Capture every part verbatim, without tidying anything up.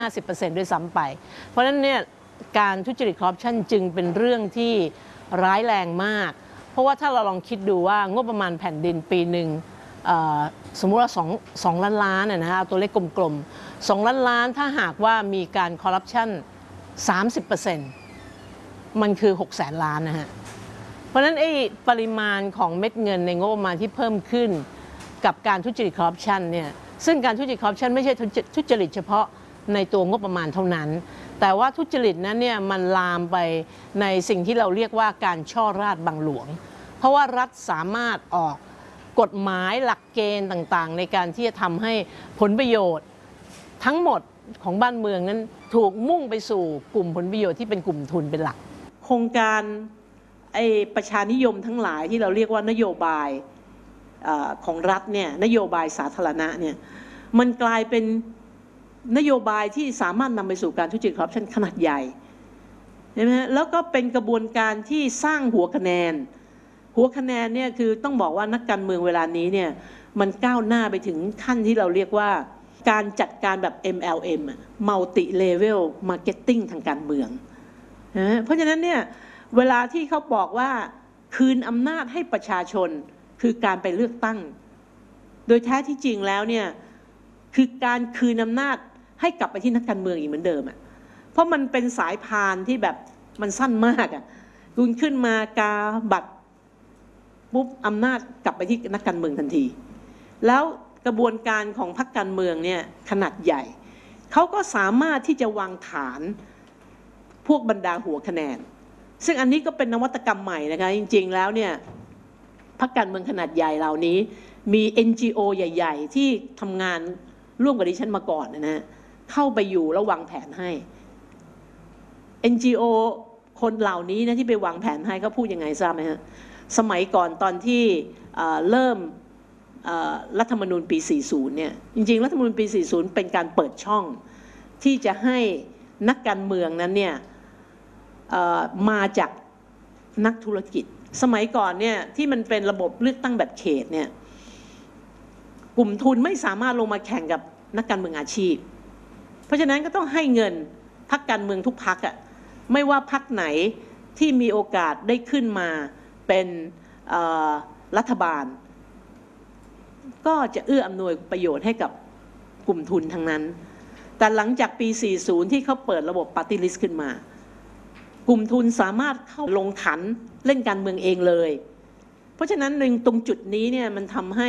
ห้าสิบเปอร์เซ็นต์ ด้วยซ้ำไปเพราะฉะนั้นเนี่ยการทุจริตคอร์รัปชันจึงเป็นเรื่องที่ร้ายแรงมากเพราะว่าถ้าเราลองคิดดูว่างบประมาณแผ่นดินปีหนึ่งสมมุติว่า2 2ล้านล้านนะฮะตัวเลขกลมๆสองล้านล้านถ้าหากว่ามีการคอร์รัปชัน สามสิบเปอร์เซ็นต์ มันคือหกแสนล้านนะฮะเพราะฉะนั้นไอ้ปริมาณของเม็ดเงินในงบประมาณที่เพิ่มขึ้นกับการทุจริตคอร์รัปชันเนี่ยซึ่งการทุจริตคอร์รัปชันไม่ใช่ทุจริตเฉพาะในตัวงบประมาณเท่านั้นแต่ว่าทุจริตนั้นเนี่ยมันลามไปในสิ่งที่เราเรียกว่าการช่อราชบังหลวงเพราะว่ารัฐสามารถออกกฎหมายหลักเกณฑ์ต่างๆในการที่จะทำให้ผลประโยชน์ทั้งหมดของบ้านเมืองนั้นถูกมุ่งไปสู่กลุ่มผลประโยชน์ที่เป็นกลุ่มทุนเป็นหลักโครงการไอ้ประชานิยมทั้งหลายที่เราเรียกว่านโยบายของรัฐเนี่ยนโยบายสาธารณะเนี่ยมันกลายเป็นนโยบายที่สามารถนำไปสู่การทุจริตคอร์รัปชันขนาดใหญ่ใช่ไหมฮะแล้วก็เป็นกระบวนการที่สร้างหัวคะแนนหัวคะแนนเนี่ยคือต้องบอกว่านักการเมืองเวลานี้เนี่ยมันก้าวหน้าไปถึงขั้นที่เราเรียกว่าการจัดการแบบ เอ็ม แอล เอ็ม Multi Level Marketing ทางการเมืองนะเพราะฉะนั้นเนี่ยเวลาที่เขาบอกว่าคืนอำนาจให้ประชาชนคือการไปเลือกตั้งโดยแท้ที่จริงแล้วเนี่ยคือการคืนอำนาจให้กลับไปที่นักการเมืองอีกเหมือนเดิมอ่ะเพราะมันเป็นสายพานที่แบบมันสั้นมากอ่ะคุณขึ้นมากาบัตรปุ๊บอำนาจกลับไปที่นักการเมืองทันทีแล้วกระบวนการของพรรคการเมืองเนี่ยขนาดใหญ่เขาก็สามารถที่จะวางฐานพวกบรรดาหัวคะแนนซึ่งอันนี้ก็เป็นนวัตกรรมใหม่นะคะจริงๆแล้วเนี่ยพรรคการเมืองขนาดใหญ่เหล่านี้มี เอ็น จี โอ ใหญ่ๆที่ทำงานร่วมกับดิฉันมาก่อนนะฮะเข้าไปอยู่แล้ววางแผนให้ เอ็น จี โอ คนเหล่านี้นะที่ไปวางแผนให้เขาพูดยังไงทราบไหมฮะสมัยก่อนตอนที่เริ่มรัฐธรรมนูญปีสี่สิบเนี่ยจริงๆรัฐธรรมนูญปีสี่สิบเป็นการเปิดช่องที่จะให้นักการเมืองนั้นเนี่ยมาจากนักธุรกิจสมัยก่อนเนี่ยที่มันเป็นระบบเลือกตั้งแบบเขตเนี่ยกลุ่มทุนไม่สามารถลงมาแข่งกับนักการเมืองอาชีพเพราะฉะนั้นก็ต้องให้เงินพรรคการเมืองทุกพรรคอ่ะไม่ว่าพรรคไหนที่มีโอกาสได้ขึ้นมาเป็นรัฐบาลก็จะเอื้ออำนวยประโยชน์ให้กับกลุ่มทุนทั้งนั้นแต่หลังจากปีสี่สิบที่เขาเปิดระบบปาร์ตี้ลิสต์ขึ้นมากลุ่มทุนสามารถเข้าลงขันเล่นการเมืองเองเลยเพราะฉะนั้นหนึ่งตรงจุดนี้เนี่ยมันทำให้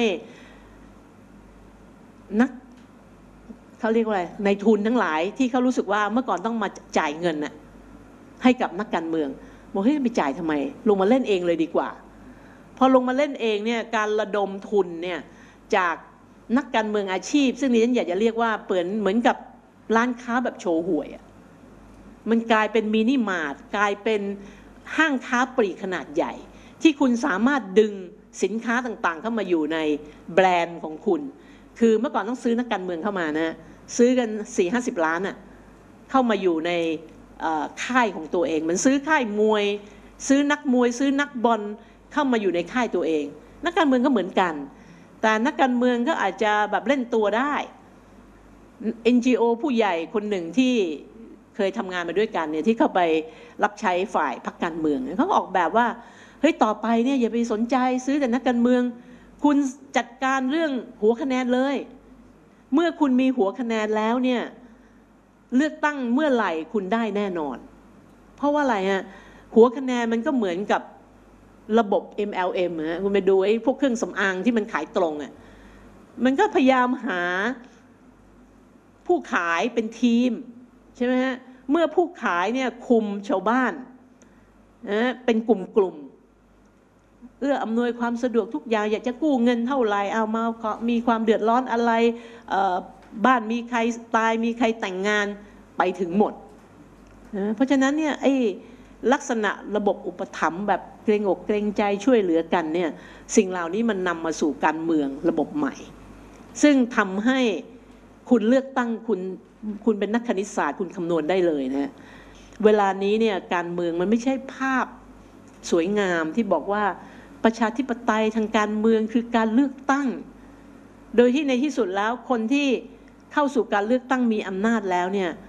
นักเขาเรียกว่าอะไรในทุนทั้งหลายที่เขารู้สึกว่าเมื่อก่อนต้องมาจ่ายเงินน่ะให้กับนักการเมืองบอกเฮ้ยไปจ่ายทำไมลงมาเล่นเองเลยดีกว่าพอลงมาเล่นเองเนี่ยการระดมทุนเนี่ยจากนักการเมืองอาชีพซึ่งดิฉันอยากจะเรียกว่าเปิดเหมือนกับร้านค้าแบบโชว์หวยมันกลายเป็นมินิมาร์ทกลายเป็นห้างค้าปลีกขนาดใหญ่ที่คุณสามารถดึงสินค้าต่างๆเข้ามาอยู่ในแบรนด์ของคุณคือเมื่อก่อนต้องซื้อนักการเมืองเข้ามานะซื้อกันสี่ห้าสิบล้านอ่ะเข้ามาอยู่ในค่ายของตัวเองมันซื้อค่ายมวยซื้อนักมวยซื้อนักบอลเข้ามาอยู่ในค่ายตัวเองนักการเมืองก็เหมือนกันแต่นักการเมืองก็อาจจะแบบเล่นตัวได้ เอ็น จี โอ ผู้ใหญ่คนหนึ่งที่เคยทำงานมาด้วยกันเนี่ยที่เข้าไปรับใช้ฝ่ายพรรคการเมืองเขาก็ออกแบบว่าเฮ้ยต่อไปเนี่ยอย่าไปสนใจซื้อแต่นักการเมืองคุณจัดการเรื่องหัวคะแนนเลยเมื่อคุณมีหัวคะแนนแล้วเนี่ยเลือกตั้งเมื่อไหร่คุณได้แน่นอนเพราะว่าอะไรฮะหัวคะแนนมันก็เหมือนกับระบบ เอ็ม แอล เอ็ม ฮะคุณไปดูไอ้พวกเครื่องสำอางที่มันขายตรงอ่ะมันก็พยายามหาผู้ขายเป็นทีมใช่ไหมฮะเมื่อผู้ขายเนี่ยคุมชาวบ้านนะเป็นกลุ่มๆเอื้ออำนวยความสะดวกทุกอย่างอยากจะกู้เงินเท่าไหร่เอามามีความเดือดร้อนอะไรบ้านมีใครตายมีใครแต่งงานไปถึงหมดนะเพราะฉะนั้นเนี่ยไอ้ลักษณะระบบอุปถัมภ์แบบเกรงอกเกรงใจช่วยเหลือกันเนี่ยสิ่งเหล่านี้มันนำมาสู่การเมืองระบบใหม่ซึ่งทำให้คุณเลือกตั้งคุณคุณเป็นนักคณิตศาสตร์คุณคำนวณได้เลยนะเวลานี้เนี่ยการเมืองมันไม่ใช่ภาพสวยงามที่บอกว่าประชาธิปไตยทางการเมืองคือการเลือกตั้งโดยที่ในที่สุดแล้วคนที่เข้าสู่การเลือกตั้งมีอำนาจแล้วเนี่ย